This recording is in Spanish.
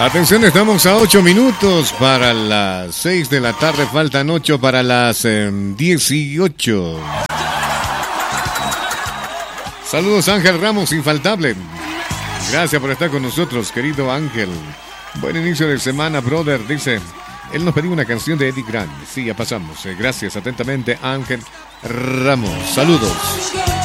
Atención, estamos a 8 minutos para las 6 de la tarde. Faltan 8 para las 18. Saludos, Ángel Ramos, infaltable. Gracias por estar con nosotros, querido Ángel. Buen inicio de semana, brother. Dice, él nos pedía una canción de Eddie Grant. Sí, ya pasamos. Gracias, atentamente, Ángel Ramos. Saludos.